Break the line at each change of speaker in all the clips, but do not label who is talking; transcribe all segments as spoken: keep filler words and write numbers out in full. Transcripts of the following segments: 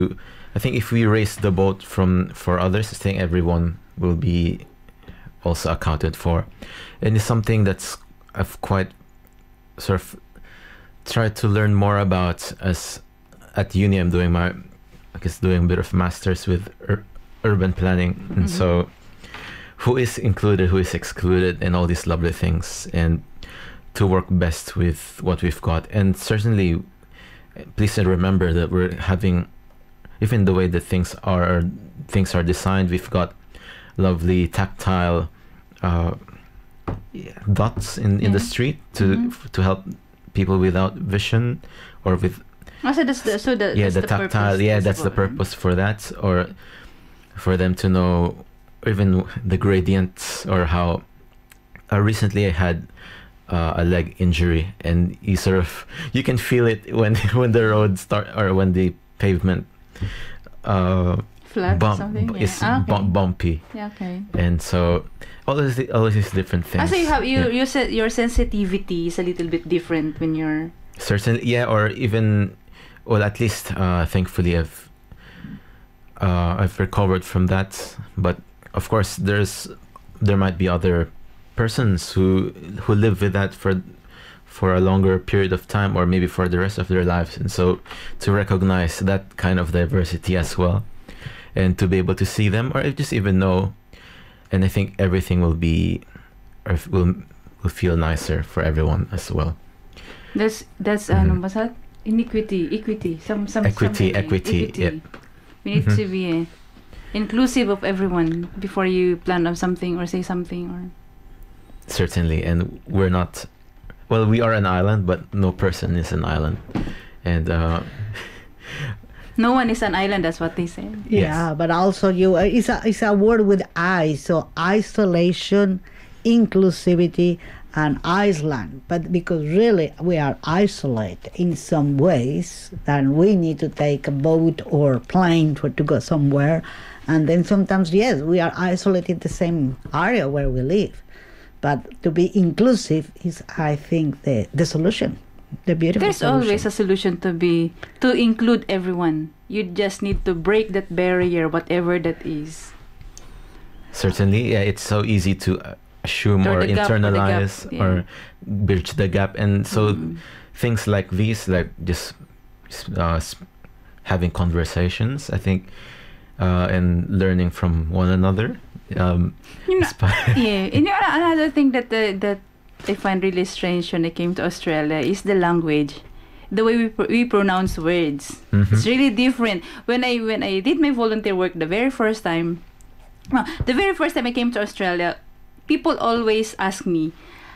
I think if we raise the boat from for others, I think everyone will be also accounted for, and it's something that's I've quite sort of tried to learn more about as at uni. I'm doing my I guess doing a bit of masters with ur- urban planning, and mm-hmm. so who is included, who is excluded, and all these lovely things, and to work best with what we've got. And certainly, please remember that we're having, even the way that things are things are designed, we've got lovely tactile uh, dots in, in
yeah.
the street to
mm-hmm.
to help people without vision or with
oh, so that's the so the,
yeah
that's
the,
the
tactile
purpose,
yeah that's the purpose for that, or for them to know even the gradients, or how uh, recently I had uh, a leg injury, and you sort of you can feel it when when the road start or when the pavement uh
flat
bump,
something yeah.
is
ah, okay.
bump, bumpy
yeah okay
and so all of these, all of these different things.
Ah, so you have you
yeah.
you said your sensitivity is a little bit different when you're
certainly yeah or even well at least uh thankfully I've uh I've recovered from that, but of course there's there might be other persons who who live with that for for a longer period of time, or maybe for the rest of their lives, and so to recognize that kind of diversity as well, and to be able to see them, or just even know, and I think everything will be or will will feel nicer for everyone as well.
That's that's mm-hmm. ano, what's that? Inequity, equity, some some
equity,
something.
equity.
equity.
Yep.
We need
mm-hmm.
to be uh, inclusive of everyone before you plan on something or say something, or
certainly. And we're not. Well, we are an island, but no person is an island, and uh,
no one is an island. That's what they say.
Yeah,
yes.
but also you uh, it's a it's a word with I. So isolation, inclusivity, and Iceland. But because really we are isolated in some ways, then we need to take a boat or plane to, to go somewhere, and then sometimes yes, we are isolated in the same area where we live. But to be inclusive is, I think, the, the solution, the beautiful
There's
solution.
always a solution to be, to include everyone. You just need to break that barrier, whatever that is.
Certainly, yeah, it's so easy to assume
or
or
gap,
internalize
or, the gap, yeah.
or bridge the gap. And so
mm.
things like these, like just uh, having conversations, I think, uh, and learning from one another. Um,
you know, yeah, and you know, another thing that uh, that I find really strange when I came to Australia is the language, the way we pr- we pronounce words.
Mm-hmm.
It's really different. When I when I did my volunteer work the very first time, no, the very first time I came to Australia, people always ask me,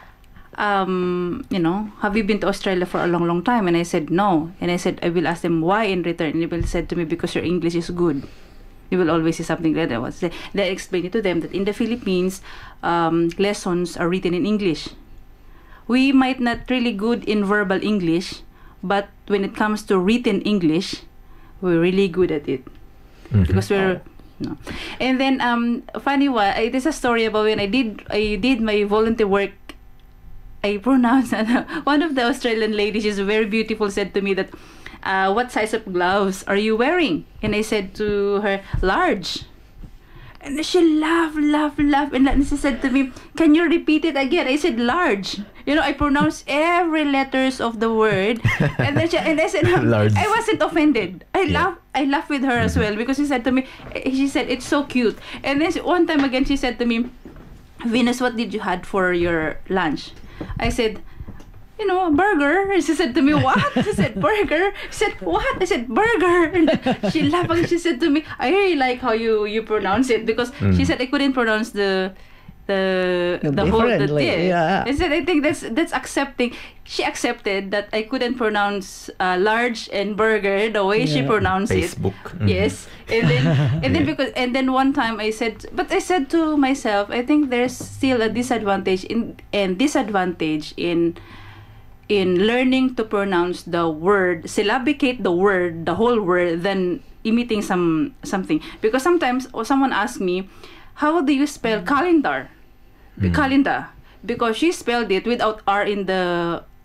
um, you know, have you been to Australia for a long, long time? And I said no. And I said I will ask them why in return. And they will said to me, because your English is good. You will always say something like that. I was say, then I explained it to them that in the Philippines, um, lessons are written in English. We might not really good in verbal English, but when it comes to written English, we're really good at it. Mm-hmm. Because we're no. And then um, funny one, I, there's a story about when I did I did my volunteer work. I pronounced one of the Australian ladies, she's very beautiful, said to me that. Uh, what size of gloves are you wearing? And I said to her, large. And she laughed, laughed, laughed. And then she said to me, can you repeat it again? I said, large. You know, I pronounced every letters of the word. And then she, and I said,
large.
I wasn't offended. I
yeah.
laughed. I laughed with her mm-hmm. as well, because she said to me, she said, it's so cute. And then she, one time again, she said to me, Venus, what did you had for your lunch? I said, you know, a burger. And she said to me, what? I said, burger. She said, what? I said, burger. And she laughed and she said to me, I really like how you, you pronounce it, because mm. she said I couldn't pronounce the the the whole the thing.
Yeah.
I said I think that's that's accepting. She accepted that I couldn't pronounce uh, large and burger the way yeah. she pronounced
Facebook.
it.
Mm.
Yes. And then and then because and then one time I said, but I said to myself, I think there's still a disadvantage in and disadvantage in in learning to pronounce the word, syllabicate the word, the whole word, than emitting some something. Because sometimes or someone asks me, how do you spell calendar? Mm. Calendar. Because she spelled it without R in the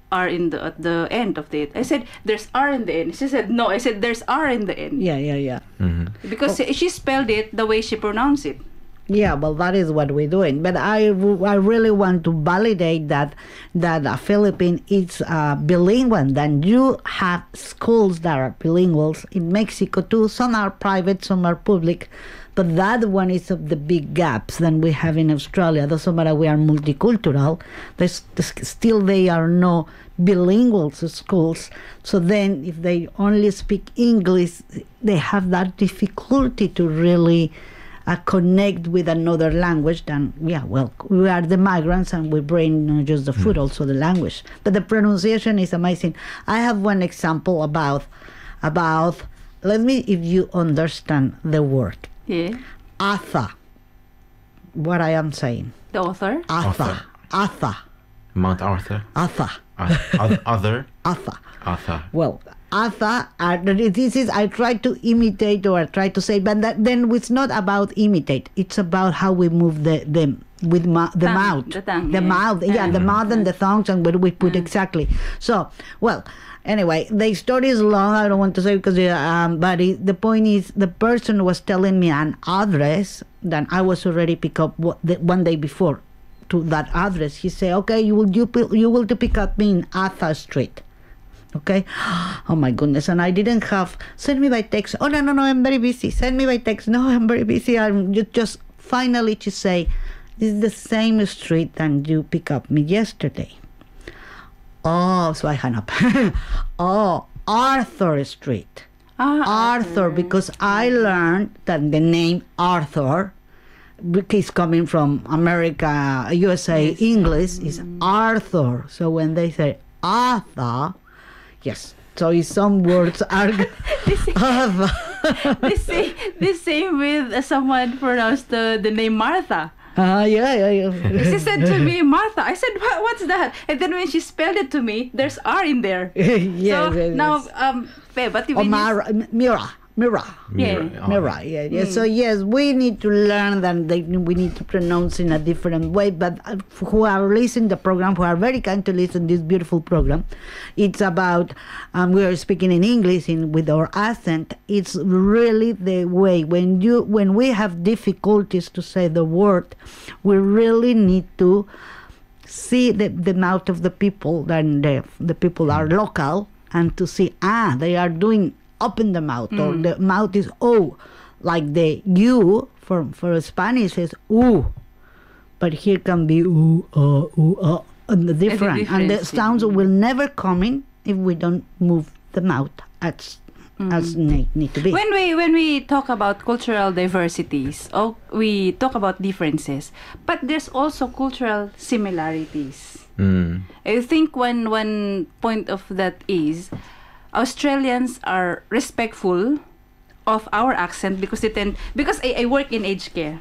R in the at the end of it. I said, there's R in the end. She said, no. I said, there's R in the end.
Yeah, yeah, yeah.
Mm-hmm.
Because she spelled it the way she pronounced it.
Yeah, well, that is what we're doing. But I, I really want to validate that that uh, Philippine is uh, bilingual. Then you have schools that are bilinguals in Mexico too. Some are private, some are public. But that one is of the big gaps that we have in Australia. Doesn't matter we are multicultural. There's, there's still they are no bilingual schools. So then if they only speak English, they have that difficulty to really uh, connect with another language. Then, yeah, well, we are the migrants and we bring not just the food, also the language. But the pronunciation is amazing. I have one example about, about let me, if you understand the word.
Yeah.
Atha. What I am saying.
The author?
Atha. Atha.
Mount Arthur.
Atha.
Uh, oth- other.
Atha.
Arthur.
Well, Atha, uh, this is, I try to imitate or I try to say, but that, then it's not about imitate. It's about how we move the, the with ma- the
Tongue,
mouth.
the tongue,
The
yeah.
mouth. Yeah,
Mm.
the mouth and the tongues and what we put exactly. So, well, anyway, the story is long. I don't want to say because, um, but it, the point is, the person was telling me an address that I was already pick up what, the, one day before to that address. He said, "Okay, you will you, pi- you will to pick up me in Atha Street." Okay. Oh my goodness. And I didn't have send me by text. Oh no no no, I'm very busy. Send me by text. No, I'm very busy. I'm just, just finally to say, this is the same street that you pick up me yesterday. Oh, so I hung up. Oh, Arthur Street.
Ah,
Arthur, because I learned that the name Arthur is coming from America, U S A,
Yes.
English is Arthur. So when they say Arthur, yes. So if some words are Arthur.
the, same, the same with uh, someone pronounced the, the name Martha.
Ah, yeah, yeah, yeah.
She said to me, Martha. I said, what, what's that? And then when she spelled it to me, there's R in there.
yes,
so
yes,
now,
yes.
um, Fe, but
Or
when you-
Mara, Mira, Mira.
Yeah.
Mirror.
Mira, yeah, yeah. So yes, we need to learn that they, we need to pronounce in a different way. But uh, who are listening the program, who are very kind to listen this beautiful program, it's about um, we are speaking in English in with our accent. It's really the way when you when we have difficulties to say the word, we really need to see the, the mouth of the people. Then the the people are local, and to see ah they are doing. Open the mouth, or the mouth is O, like the U for for Spanish is U, but here can be U, uh, U, uh, and the different, and the
difference,
sounds
yeah.
will never come in if we don't move the mouth as as need, need to be.
when we when we talk about cultural diversities, oh, we talk about differences, but there's also cultural similarities.
Mm.
I think one one point of that is Australians are respectful of our accent because they tend because I, I work in aged care,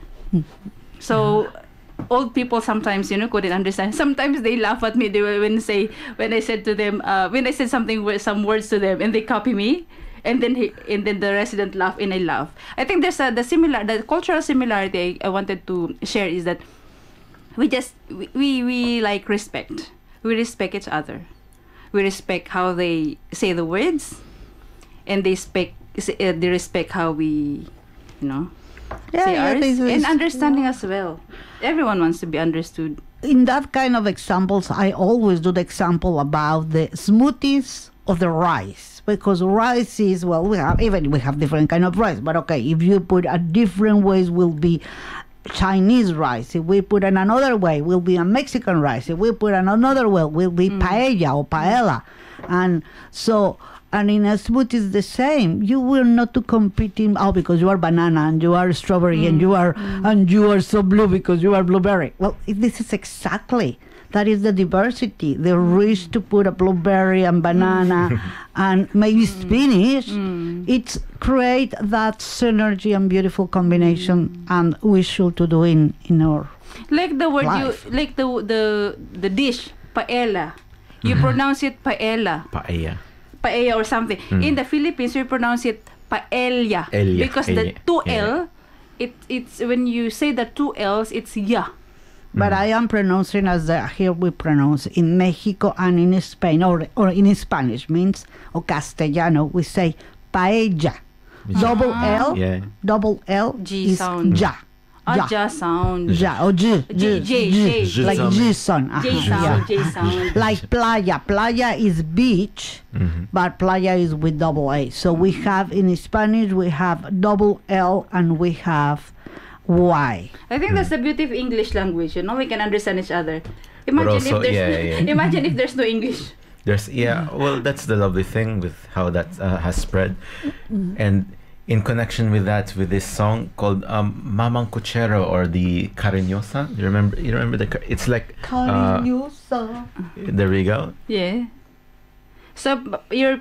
so old people sometimes you know couldn't understand. Sometimes they laugh at me. They will- when say when I said to them uh, when I said something with some words to them and they copy me, and then he and then the resident laugh and I laugh. I think there's a the similar the cultural similarity I, I wanted to share is that we just we, we we like respect. We respect each other. We respect how they say the words, and they respect uh, they respect how we, you know,
Yeah,
say
yeah,
ours,
this is-
and understanding as well. Everyone wants to be understood.
In that kind of examples, I always do the example about the smoothies of the rice, because rice is, well, we have even we have different kind of rice, but okay, if you put a different ways, will be Chinese rice. If we put in another way, will be a Mexican rice. If we put in another way, will be paella or paella. And so, and in a smoothie is the same. You will not to compete in, oh, because you are banana and you are strawberry and you are and you are so blue because you are blueberry. Well, this is exactly. That is the diversity. The wish to put a blueberry and banana and maybe spinach. It's create that synergy and beautiful combination, and we should to do in in our
Like the word
Life.
you like the the the dish paella. You pronounce it paella,
Paella.
paella or something. In the Philippines, we pronounce it paella
Elia,
because the
elia,
two
yeah.
L, it it's when you say the two L's, it's ya.
But I am pronouncing as the, here we pronounce in Mexico and in Spain, or or in Spanish means, or Castellano, we say paella. Double L,
Yeah.
double L
G
is
sound.
ja.
Ah,
Ja.
ja sound.
Ja, or J,
J,
J,
J,
J.
like
sound.
J sound.
J
uh-huh,
sound,
yeah.
J sound.
Like playa. Playa is beach,
Mhm.
but playa is with double A. So we have in Spanish, we have double L and we have Y.
I think that's the beauty of English language. You know, we can understand each other. Imagine
also-
if there's
yeah, yeah.
imagine if there's no English.
There's yeah. Well, that's the lovely thing with how that uh, has spread, and in connection with that, with this song called um, Mamang Cochero, or the Cariñosa. You remember? You remember the? ca- It's like uh,
Cariñosa.
there we go.
Yeah. So b- your